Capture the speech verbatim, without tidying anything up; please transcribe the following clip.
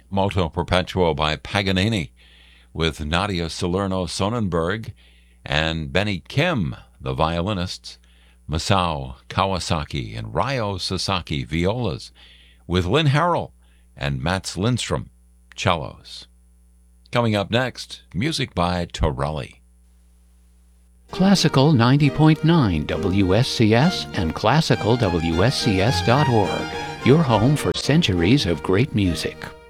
Moto Perpetuo by Paganini, with Nadia Salerno Sonnenberg and Benny Kim, the violinists, Masao Kawasaki and Ryo Sasaki, violas, with Lynn Harrell and Mats Lindstrom, cellos. Coming up next, music by Torelli. Classical ninety point nine W S C S and classical W S C S dot org, your home for centuries of great music.